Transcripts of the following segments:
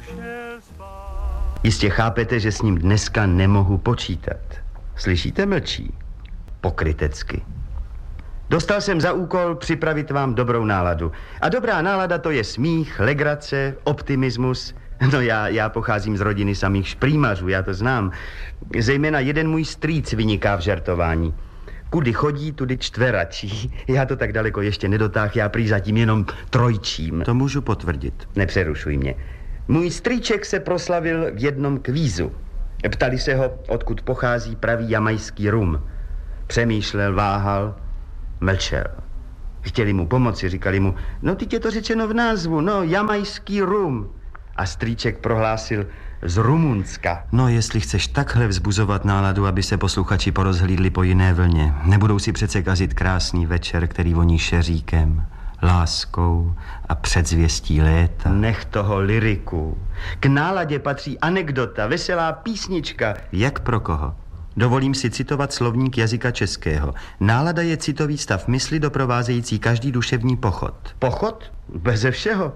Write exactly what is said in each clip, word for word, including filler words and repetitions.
Jistě chápete, že s ním dneska nemohu počítat. Slyšíte, mlčí? Pokrytecky. Dostal jsem za úkol připravit vám dobrou náladu. A dobrá nálada to je smích, legrace, optimismus. No já, já pocházím z rodiny samých šprýmařů, já to znám. Zejména jeden můj strýc vyniká v žartování. Kudy chodí, tudy čtveračí. Já to tak daleko ještě nedotáh, já prý zatím jenom trojčím. To můžu potvrdit. Nepřerušuj mě. Můj strýček se proslavil v jednom kvízu. Ptali se ho, odkud pochází pravý jamajský rum. Přemýšlel, váhal, mlčel. Chtěli mu pomoci, říkali mu, no teď je to řečeno v názvu, no, jamajský rum. A strýček prohlásil, z Rumunska. No, jestli chceš takhle vzbuzovat náladu, aby se posluchači porozhlídli po jiné vlně, nebudou si přece kazit krásný večer, který voní šeříkem, láskou a předzvěstí léta. Nech toho lyriku. K náladě patří anekdota, veselá písnička. Jak pro koho? Dovolím si citovat slovník jazyka českého. Nálada je citový stav mysli doprovázející každý duševní pochod. Pochod? Beze všeho.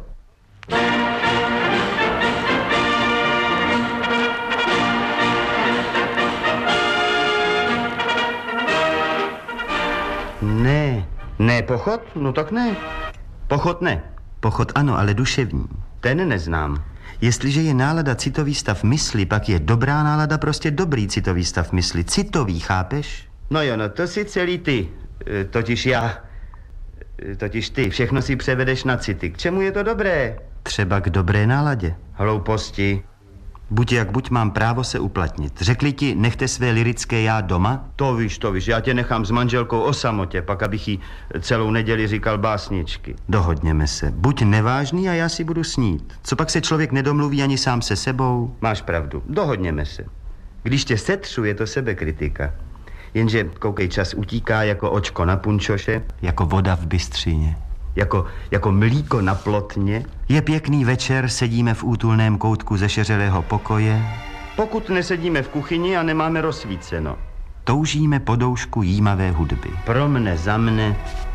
Ne. Ne pochod? No tak ne. Pochod ne. Pochod ano, ale duševní. Ten neznám. Jestliže je nálada citový stav mysli, pak je dobrá nálada prostě dobrý citový stav mysli. Citový, chápeš? No jo, no to si celý ty. Totiž já. Totiž ty. Všechno si převedeš na city. K čemu je to dobré? Třeba k dobré náladě. Hlouposti. Buď jak buď, mám právo se uplatnit. Řekli ti, nechte své lyrické já doma? To víš, to víš, já tě nechám s manželkou o samotě, pak abych jí celou neděli říkal básničky. Dohodněme se. Buď nevážný a já si budu snít. Co pak se člověk nedomluví ani sám se sebou? Máš pravdu, dohodněme se. Když tě setřu, je to sebekritika. Jenže, koukej, čas utíká jako očko na punčoše. Jako voda v bystřině. Jako, jako mlíko na plotně. Je pěkný večer, sedíme v útulném koutku zešeřelého pokoje. Pokud nesedíme v kuchyni a nemáme rozsvíceno. Toužíme po doušku jímavé hudby. Pro mne, za mne